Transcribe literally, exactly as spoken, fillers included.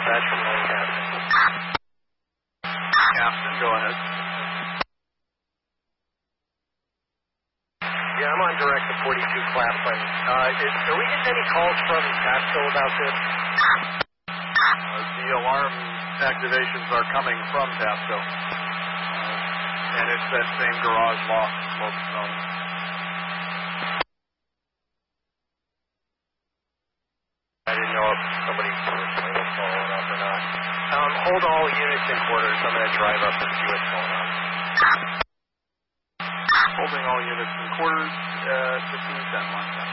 dispatch from Lancaster. Captain, go ahead. Yeah, I'm on direct to forty-two Claflin. Uh, is, are we getting any calls from Pasco about this? Uh, the alarm activations are coming from Pasco. Uh, and it's that same garage lock smoke zone. I didn't know if somebody personally was following up or not. Um, hold all units in quarters. I'm going to drive up and see what's going on. Holding all units in quarters at fifteen ten one.